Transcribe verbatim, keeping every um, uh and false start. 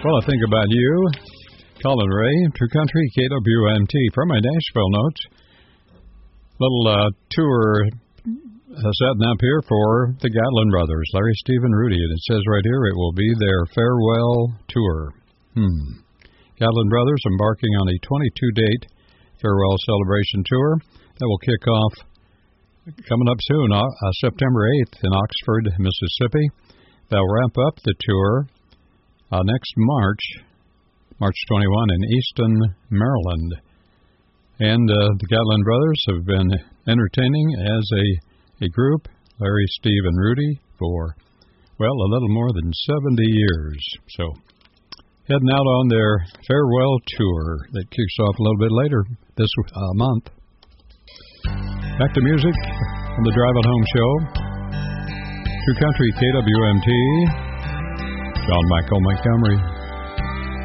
Well, I think about you. Colin Ray, True Country, K W M T. From my Nashville notes, little uh, tour uh, setting up here for the Gatlin brothers, Larry, Steve, and Rudy. And it says right here it will be their farewell tour. Hmm. Gatlin brothers embarking on a twenty-two date farewell celebration tour that will kick off coming up soon, uh, September eighth in Oxford, Mississippi. They'll wrap up the tour uh, next March, March twenty-first in Easton, Maryland. And uh, the Gatlin brothers have been entertaining as a, a group, Larry, Steve, and Rudy, for, well, a little more than seventy years. So, heading out on their farewell tour that kicks off a little bit later this uh, month. Back to music on the Drive It Home Show. True Country, K W M T. John Michael Montgomery.